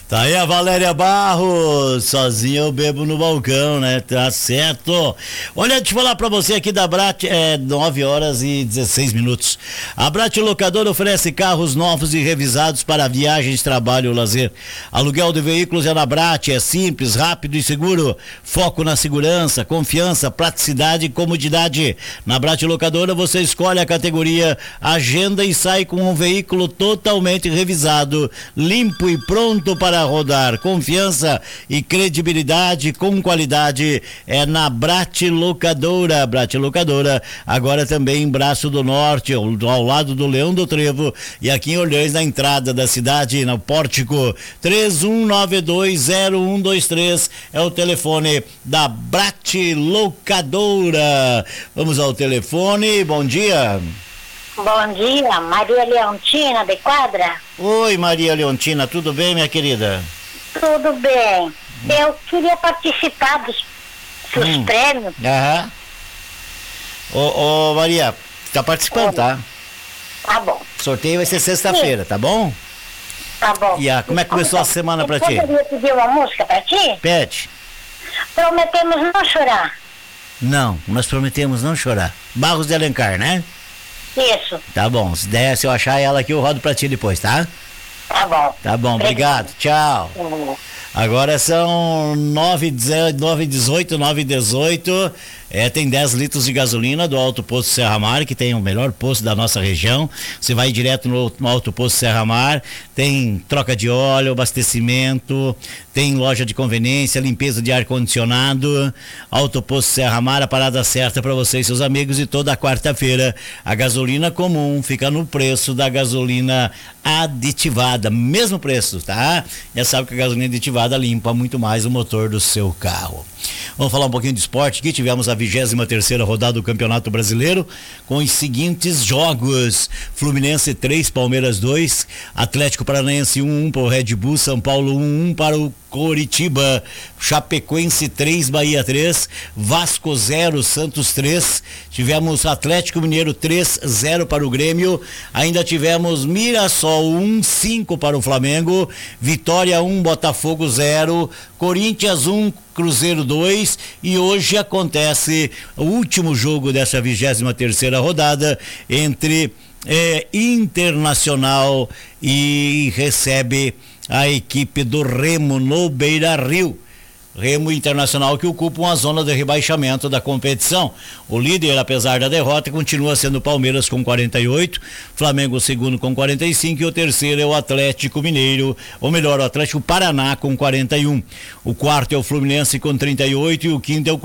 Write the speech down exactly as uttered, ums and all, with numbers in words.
Tá aí a Valéria Barros, sozinha eu bebo no balcão, né? Tá certo. Olha, deixa eu falar pra você aqui da Brat, é nove horas e dezesseis minutos. A Brat Locadora oferece carros novos e revisados para viagens, trabalho ou lazer. Aluguel de veículos é na Brat, é simples, rápido e seguro. Foco na segurança, confiança, praticidade e comodidade. Na Brat Locadora você escolhe a categoria, agenda e sai com um veículo totalmente revisado, limpo e pronto para rodar. Confiança e credibilidade com qualidade é na Brat Locadora. Brat Locadora, agora também em Braço do Norte, ao, ao lado do Leão do Trevo, e aqui em Orleans, na entrada da cidade, no pórtico. Três um nove dois zero um dois três é o telefone da Brat Locadora. Vamos ao telefone. Bom dia. Bom dia, Maria Leontina de Quadra. Oi, Maria Leontina, tudo bem, minha querida? Tudo bem. Eu queria participar dos, dos hum. prêmios. Aham. Ô, ô, Maria, tá participando, tá? Tá bom. Sorteio vai ser sexta-feira, tá bom? Tá bom. E a, como é que começou a semana pra ti? Eu poderia pedir uma música pra ti? Pede. Prometemos não chorar. Não, nós prometemos não chorar. Barros de Alencar, né? Isso. Tá bom, se der, se eu achar ela aqui, eu rodo pra ti depois, tá? Tá bom. Tá bom, obrigado, tchau. Uhum. Agora são nove e dezoito, nove e dezoito. É, tem dez litros de gasolina do Alto Posto Serra Mar, que tem o melhor posto da nossa região. Você vai direto no, no Alto Posto Serra Mar, tem troca de óleo, abastecimento, tem loja de conveniência, limpeza de ar-condicionado. Alto Posto Serra Mar, a parada certa para você e seus amigos. E toda quarta-feira a gasolina comum fica no preço da gasolina aditivada, mesmo preço, tá? Já sabe que a gasolina aditivada limpa muito mais o motor do seu carro. Vamos falar um pouquinho de esporte aqui. Tivemos a vigésima terceira rodada do Campeonato Brasileiro com os seguintes jogos: Fluminense três, Palmeiras dois, Atlético Paranaense um, um para o Red Bull, São Paulo um, um para o Coritiba, Chapecoense três, Bahia três, Vasco zero, Santos três, tivemos Atlético Mineiro três, zero para o Grêmio, ainda tivemos Mirassol um, cinco para o Flamengo, Vitória um, Botafogo zero, Corinthians um, Cruzeiro dois, e hoje acontece o último jogo dessa vigésima terceira rodada entre é, Internacional e recebe a equipe do Remo no Beira-Rio. Remo Internacional que ocupa uma zona de rebaixamento da competição. O líder, apesar da derrota, continua sendo o Palmeiras com quarenta e oito, Flamengo o segundo com quarenta e cinco e o terceiro é o Atlético Mineiro, ou melhor, o Atlético Paraná com quarenta e um. O quarto é o Fluminense com trinta e oito e o quinto é o